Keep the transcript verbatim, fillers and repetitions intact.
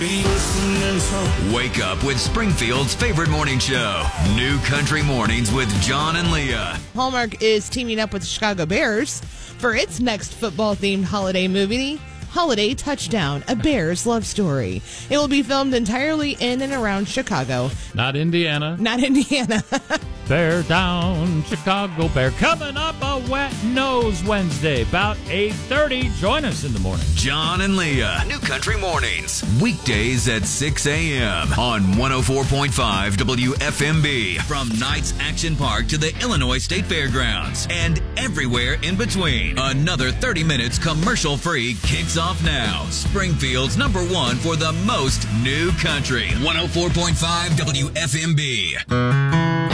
Wake up with Springfield's favorite morning show, New Country Mornings with John and Leah. Hallmark is teaming up with the Chicago Bears for its next football-themed holiday movie, Holiday Touchdown, a Bears love story. It will be filmed entirely in and around Chicago. Not Indiana. Not Indiana. Bear down, Chicago Bear. Coming up a Wet Nose Wednesday, about eight thirty. Join us in the morning. John and Leah, New Country Mornings. Weekdays at six a.m. on one oh four point five W F M B. From Knights Action Park to the Illinois State Fairgrounds and everywhere in between. Another thirty minutes commercial-free kicks off now. Springfield's number one for the most new country. one oh four point five W F M B.